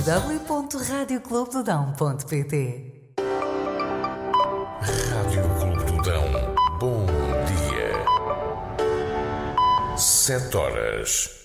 w.radioclubedodão.pt. Rádio Clube do Dão. Bom dia. 7 horas.